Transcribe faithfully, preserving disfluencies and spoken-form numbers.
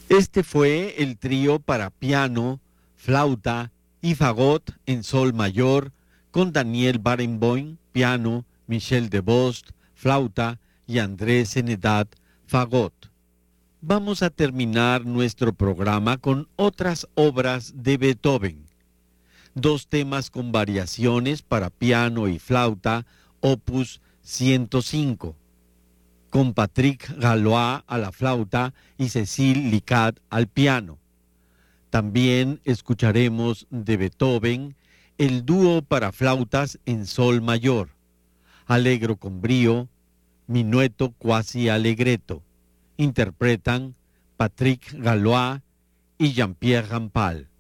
Este fue el trío para piano, flauta y fagot en sol mayor con Daniel Barenboim, piano, Michel Debost, flauta y Andrés Senedat, fagot. Vamos a terminar nuestro programa con otras obras de Beethoven. Dos temas con variaciones para piano y flauta, opus ciento cinco, con Patrick Gallois a la flauta y Cécile Licat al piano. También escucharemos de Beethoven el dúo para flautas en sol mayor, Allegro con brío, Minueto quasi allegretto. Interpretan Patrick Gallois y Jean-Pierre Rampal.